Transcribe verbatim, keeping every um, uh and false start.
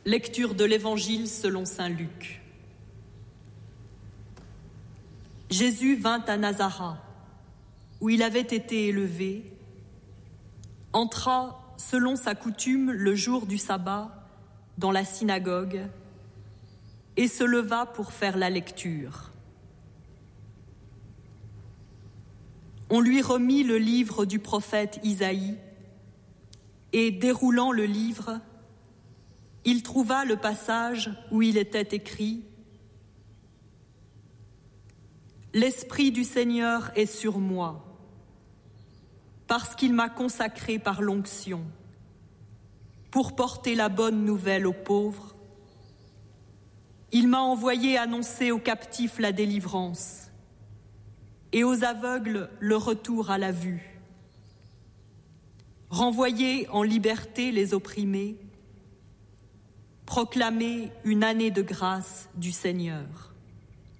Lecture de l'Évangile selon saint Luc. Jésus vint à Nazareth, où il avait été élevé, entra, selon sa coutume, le jour du sabbat, dans la synagogue, et se leva pour faire la lecture. On lui remit le livre du prophète Isaïe, et déroulant le livre, il trouva le passage où il était écrit « L'Esprit du Seigneur est sur moi, parce qu'il m'a consacré par l'onction, pour porter la bonne nouvelle aux pauvres. Il m'a envoyé annoncer aux captifs la délivrance et aux aveugles le retour à la vue, renvoyer en liberté les opprimés, proclamer une année de grâce du Seigneur. »